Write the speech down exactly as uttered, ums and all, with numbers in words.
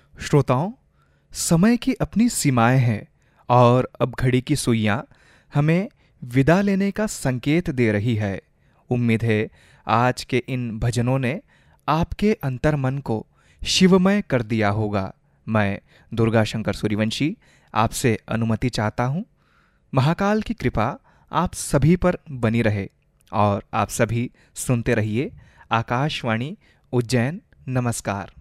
श्रोताओं, समय की अपनी सीमाएं हैं और अब घड़ी की सुइयां हमें विदा लेने का संकेत दे रही है। उम्मीद है आज के इन भजनों ने आपके अंतर्मन को शिवमय कर दिया होगा। मैं दुर्गा शंकर सूर्यवंशी आपसे अनुमति चाहता हूँ। महाकाल की कृपा आप सभी पर बनी रहे और आप सभी सुनते रहिए आकाशवाणी उज्जैन। नमस्कार।